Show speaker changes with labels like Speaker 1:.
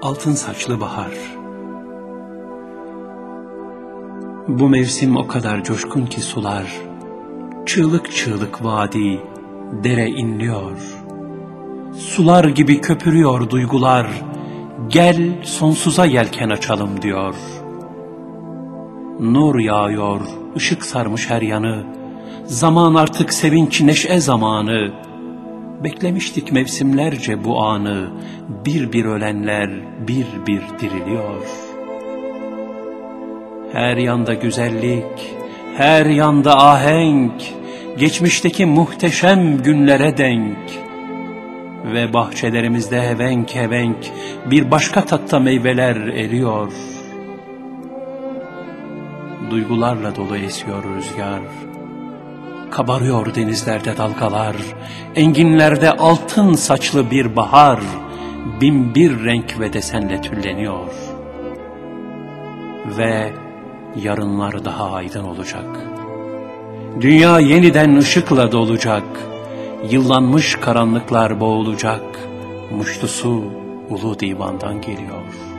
Speaker 1: altın saçlı bahar. Bu mevsim o kadar coşkun ki sular, çığlık çığlık vadi, dere inliyor. Sular gibi köpürüyor duygular, gel sonsuza yelken açalım diyor. Nur yağıyor, ışık sarmış her yanı, zaman artık sevinç neşe zamanı. Beklemiştik mevsimlerce bu anı, bir bir ölenler bir bir diriliyor. Her yanda güzellik, her yanda ahenk, geçmişteki muhteşem günlere denk. Ve bahçelerimizde hevenk hevenk bir başka tatta meyveler eriyor. Duygularla dolu esiyor rüzgar, kabarıyor denizlerde dalgalar, enginlerde altın saçlı bir bahar, bin bir renk ve desenle tülleniyor. Ve yarınlar daha aydın olacak. Dünya yeniden ışıkla dolacak. Yıllanmış karanlıklar boğulacak. Muştusu ulu divandan geliyor.